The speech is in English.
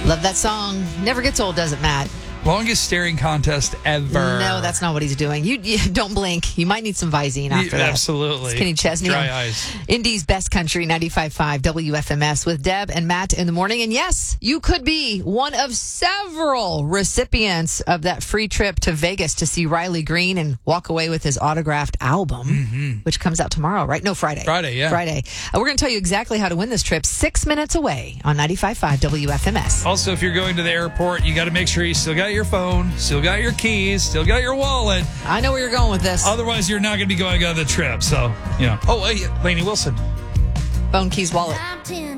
Love that song. Never gets old, does it, Matt? Longest staring contest ever. No, that's not what he's doing. You don't blink. You might need some Visine after that. Absolutely. It's Kenny Chesney. Dry eyes. Indy's Best Country 95.5 WFMS with Deb and Matt in the morning. And yes, you could be one of several recipients of that free trip to Vegas to see Riley Green and walk away with his autographed album, which comes out tomorrow, right? No, Friday. Friday, yeah. Friday. We're going to tell you exactly how to win this trip 6 minutes away on 95.5 WFMS. Also, if you're going to the airport, you got to make sure you still got your phone, still got your keys, still got your wallet. I know where you're going with this. Otherwise, you're not going to be going on the trip. So, Oh, Lainey Wilson. Phone, keys, wallet.